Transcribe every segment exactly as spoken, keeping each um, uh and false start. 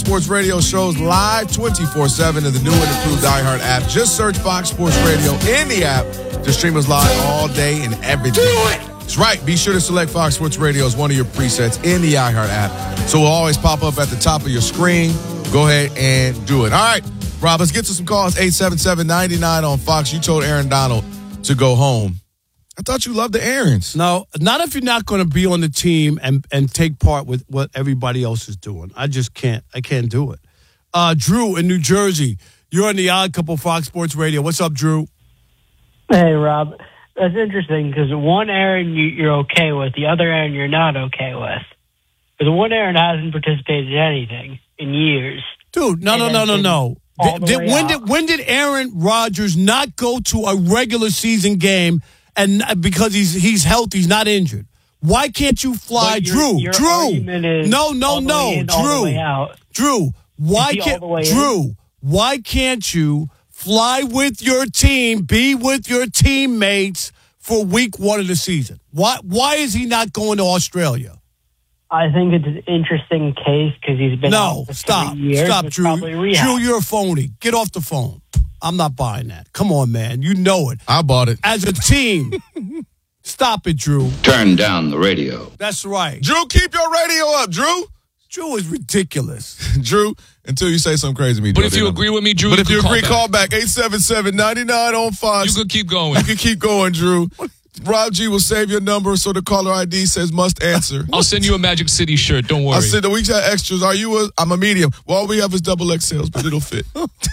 Sports Radio shows live twenty-four seven in the new and improved iHeart app. Just search Fox Sports Radio in the app to stream us live all day and every day. Do it! That's right. Be sure to select Fox Sports Radio as one of your presets in the iHeart app. So it'll always pop up at the top of your screen. Go ahead and do it. All right, Rob, let's get to some calls. eight seven seven, nine nine on Fox. You told Aaron Donald to go home. I thought you loved the Aarons. No, not if you're not going to be on the team and, and take part with what everybody else is doing. I just can't. I can't do it. Uh, Drew in New Jersey, you're on the Odd Couple Fox Sports Radio. What's up, Drew? Hey, Rob. That's interesting because one Aaron you, you're okay with, the other Aaron you're not okay with. Because one Aaron hasn't participated in anything in years. Dude, no, no, no, no, no. Did, did, when did when did Aaron Rodgers not go to a regular season game and because he's he's healthy, he's not injured? Why can't you fly, your, Drew? your Drew, no, no, no, in, Drew, Drew. Why can't Drew? In? Why can't you fly with your team, be with your teammates for week one of the season? Why why is he not going to Australia? I think it's an interesting case because he's been no out for stop years. stop Drew. Drew, you're a phony. Get off the phone. I'm not buying that. Come on, man. You know it. I bought it. As a team. Stop it, Drew. Turn down the radio. That's right. Drew, keep your radio up, Drew. Drew is ridiculous. Drew, until you say something crazy to me. But if you agree with me, Drew, But if you agree, back. call back. eight seven seven, nine nine on Fox. You can keep going. You can keep going, Drew. Rob G will save your number so the caller I D says must answer. I'll send you a Magic City shirt. Don't worry. I said the weeks have extras. Are you a, I'm a medium. Well, all we have is double X Ls, but it'll fit.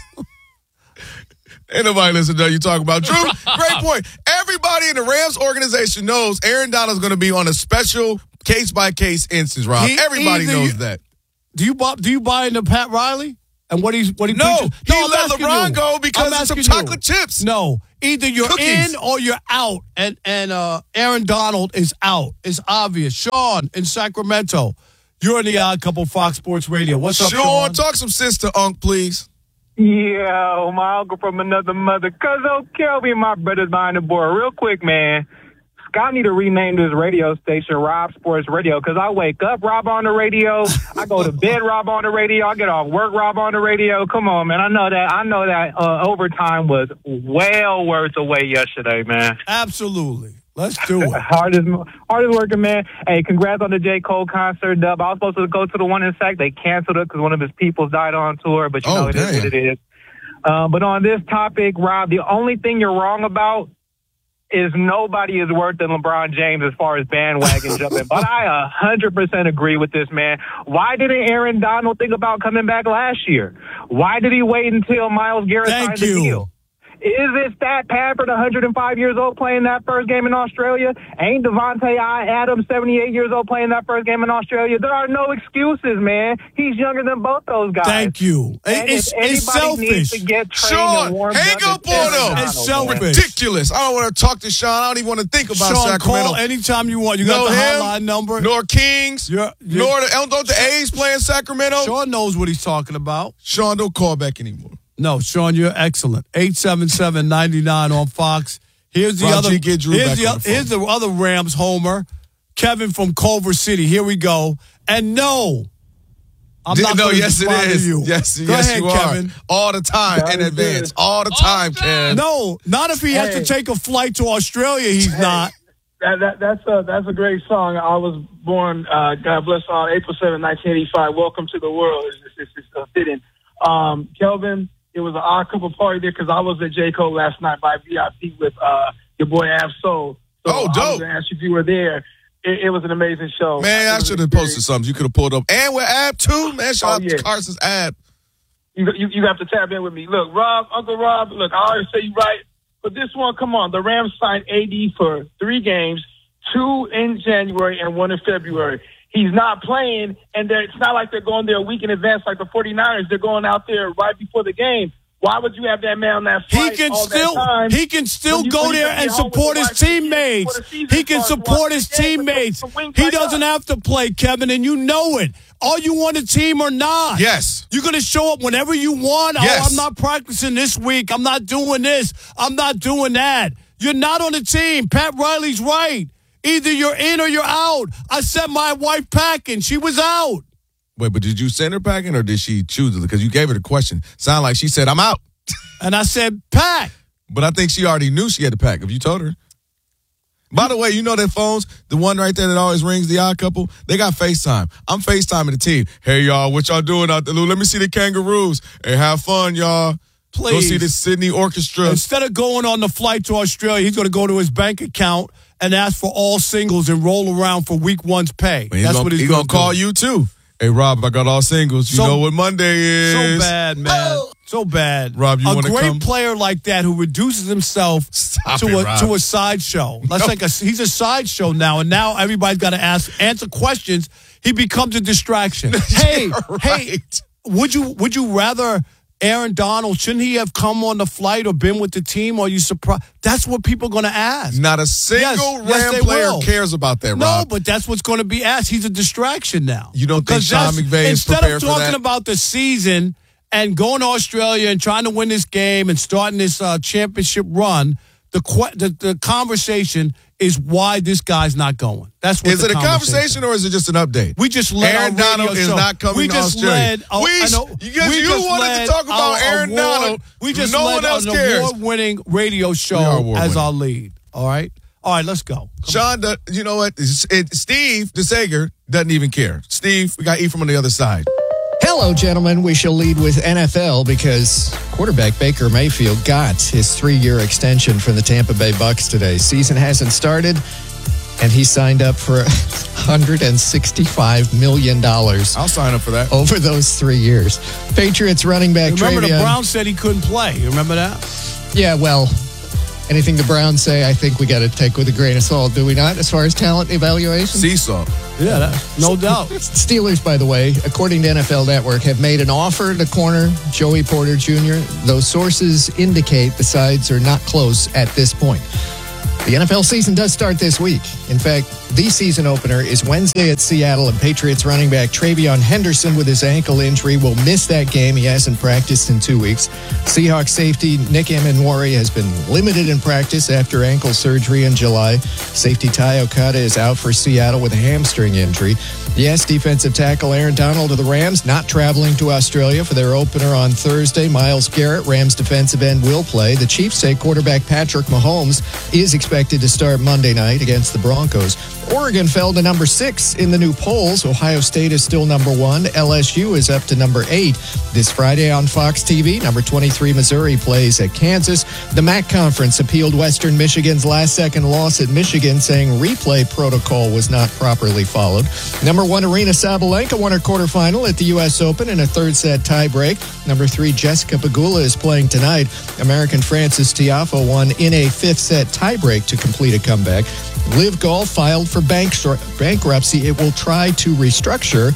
Ain't nobody listen to you talking about. Drew, great point. Everybody in the Rams organization knows Aaron Donald's going to be on a special case-by-case instance, Rob. He, Everybody knows you, that. Do you buy, do you buy into Pat Riley and what he's what he No, preaches? he no let LeBron you. go because of some chocolate you. chips. No, either you're Cookies. in or you're out, and and uh, Aaron Donald is out. It's obvious. Sean in Sacramento, you're in the Odd Couple Fox Sports Radio. What's up, Sean? Sean? Talk some sister, Unc, please. Yeah, my uncle from another mother. Cuzzo Kelby, my brother's behind the board. Real quick, man. Scott need to rename this radio station Rob Sports Radio because I wake up Rob on the radio. I go to bed Rob on the radio. I get off work Rob on the radio. Come on, man. I know that I know that uh, overtime was well worth the wait yesterday, man. Absolutely. Let's do it. hardest, hardest working, man. Hey, congrats on the J. Cole concert, Dub. I was supposed to go to the one in Sac. They canceled it because one of his people died on tour, but you oh, know, it damn. is what it is. Uh, but on this topic, Rob, the only thing you're wrong about is nobody is worse than LeBron James as far as bandwagon jumping. But I one hundred percent agree with this, man. Why didn't Aaron Donald think about coming back last year? Why did he wait until Myles Garrett Thank signed the you. deal? Is it Stat Pafford, one hundred five years old, playing that first game in Australia? Ain't Devontae Adams, seventy-eight years old, playing that first game in Australia? There are no excuses, man. He's younger than both those guys. Thank you. And It's, if it's anybody needs selfish. to get trained Sean, and warmed hang up, up on him. It's selfish. Ridiculous. I don't want to talk to Sean. I don't even want to think about Sean, Sacramento. call anytime you want. You No got the him, hotline number. Nor Kings, You're, you're, nor the, don't the A's play in Sacramento. Sean knows what he's talking about. Sean, don't call back anymore. No, Sean, you're excellent. eight seven seven, nine nine on Fox. Here's the Ron other. G, get Drew here's, back the, on the phone. here's the other Rams homer, Kevin from Culver City. Here we go. And no, I'm Did- not no, going to yes, it bother is. you. Yes, go yes, ahead, you Kevin. are. All the time That in is advance. good. All the time, Kev. No, not if he has to Hey. take a flight to Australia. He's not. That, that, that's a that's a great song. I was born, uh, God bless, on April seventh, nineteen eighty-five. Welcome to the world. It's, it's, it's uh, fitting. Um, Kelvin, it was an odd couple party there because I was at J. Cole last night by V I P with uh, your boy Ab Soul. So Oh, I was dope. going to ask you if you were there. It, it was an amazing show. Man, It I was should an have posted experience. something. You could have pulled up. And with Ab, too. Man, shout Oh, out yeah. to Carson's Ab. You, you you have to tap in with me. Look, Rob, Uncle Rob, look, I always say you right. But this one, come on. The Rams signed A D for three games, two in January and one in February. He's not playing, and they're- it's not like they're going there a week in advance like the 49ers. They're going out there right before the game. Why would you have that man on that He flight can all still that time? he can still when you- go when you there could be and home with support the his wife and kids teammates. before the season He can starts, support watch his the game, teammates. but the wings He right doesn't up. have to play, Kevin, and you know it. Are you on the team or not? Yes. You're going to show up whenever you want. Yes. Oh, I'm not practicing this week. I'm not doing this. I'm not doing that. You're not on the team. Pat Riley's right. Either you're in or you're out. I sent my wife packing. She was out. Wait, but did you send her packing or did she choose it? Because you gave her the question. Sound like she said, I'm out. And I said, pack. But I think she already knew she had to pack. If you told her. By the way, you know their phones? The one right there that always rings, the odd couple? They got FaceTime. I'm FaceTiming the team. Hey, y'all, what y'all doing out there? Let me see the Kangaroos. Hey, have fun, y'all. Please. Go see the Sydney Orchestra. Instead of going on the flight to Australia, he's going to go to his bank account and ask for all singles and roll around for week one's pay. He's That's gonna, what he's, he's going to do. call you, too. Hey, Rob, I got all singles. You So- know what Monday is. So bad, man. Oh. So bad. Rob, you a wanna great come? player like that who reduces himself Stop to it, a Rob. to a sideshow. That's like a he's a sideshow now, and now everybody's got to ask answer questions. He becomes a distraction. Hey, Right. hey, would you would you rather Aaron Donald? Shouldn't he have come on the flight or been with the team? Or are you surprised? That's what people are going to ask. Not a single Yes, yes, Ram they player will. cares about that, No, Rob. but that's what's going to be asked. He's a distraction now. You don't think Because Sean that's- McVay is instead prepared of for talking that? about the season and going to Australia and trying to win this game and starting this uh, championship run, the, que- the the conversation is why this guy's not going. That's what Is the it a conversation or is it just an update? We just led Aaron our radio Donald is show. not coming we to just Australia. Led, uh, We- I know, because we you just wanted to led talk about our Aaron award- Donald. We just No led one else an cares. award-winning radio We are show award-winning. as our lead. All right? All right, let's go. Come Sean, the, you know what? It's- it, Steve DeSager doesn't even care. Steve, we got Ephraim on the other side. Hello, gentlemen. We shall lead with N F L because quarterback Baker Mayfield got his three-year extension from the Tampa Bay Bucks today. Season hasn't started, and he signed up for one hundred sixty-five million dollars I'll sign up for that. over those three years. Patriots running back Remember, the Travion- Browns said he couldn't play. You remember that? Yeah, well, anything the Browns say, I think we got to take with a grain of salt, do we not, as far as talent evaluation? Seesaw. Yeah, that, no doubt. Steelers, by the way, according to N F L Network, have made an offer to corner Joey Porter Junior Those sources indicate the sides are not close at this point. The N F L season does start this week. In fact, the season opener is Wednesday at Seattle, and Patriots running back Travion Henderson with his ankle injury will miss that game. He hasn't practiced in two weeks. Seahawks safety Nick Amenwari has been limited in practice after ankle surgery in July. Safety Ty Okada is out for Seattle with a hamstring injury. Yes, defensive tackle Aaron Donald of the Rams not traveling to Australia for their opener on Thursday. Myles Garrett, Rams defensive end, will play. The Chiefs say quarterback Patrick Mahomes is expected to start Monday night against the Broncos. Oregon fell to number six in the new polls. Ohio State is still number one. L S U is up to number eight. This Friday on Fox T V, number twenty-three Missouri plays at Kansas. The M A C Conference appealed Western Michigan's last-second loss at Michigan, saying replay protocol was not properly followed. Number one Arena Sabalenka won her quarterfinal at the U S Open in a third-set tiebreak. Number three Jessica Pegula is playing tonight. American Frances Tiafoe won in a fifth-set tiebreak to complete a comeback. Live Golf filed for bank- bankruptcy. It will try to restructure.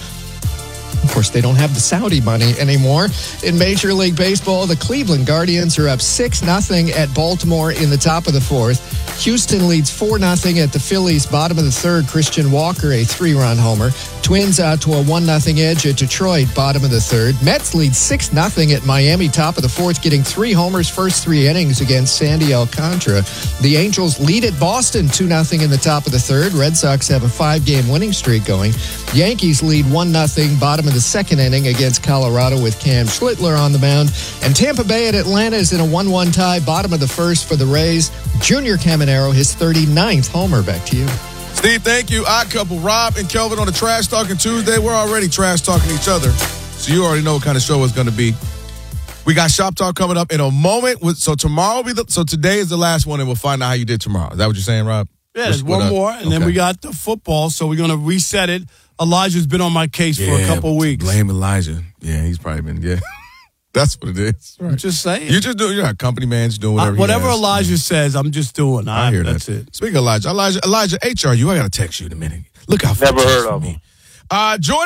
Of course, they don't have the Saudi money anymore. In Major League Baseball, the Cleveland Guardians are up six nothing at Baltimore in the top of the fourth. Houston leads four nothing at the Phillies, bottom of the third. Christian Walker, a three-run homer. Twins out to a one nothing edge at Detroit, bottom of the third. Mets lead six nothing at Miami, top of the fourth, getting three homers first three innings against Sandy Alcantara. The Angels lead at Boston, two nothing in the top of the third. Red Sox have a five-game winning streak going. Yankees lead one nothing, bottom of the second inning against Colorado with Cam Schlittler on the mound. And Tampa Bay at Atlanta is in a one one tie, bottom of the first for the Rays. Junior Caminero, his thirty-ninth homer. Back to you. Steve, thank you. Odd couple, Rob and Kelvin on the Trash Talking Tuesday. We're already trash talking each other, so you already know what kind of show it's going to be. We got Shop Talk coming up in a moment. So tomorrow will be the, so today is the last one, and we'll find out how you did tomorrow. Is that what you're saying, Rob? Yeah, there's What- one what, uh, more, and okay. then we got the football, so we're going to reset it. Elijah's been on my case for a couple weeks. Blame Elijah. Yeah, he's probably been, yeah. That's what it is. I'm just saying. You just do, you're a company man, just doing Uh, whatever he whatever has. Elijah says, I'm just doing. I I, hear that's that. it. Speaking of Elijah, Elijah, Elijah, H R U, I got to text you in a minute. Look how Never heard of him. Uh, join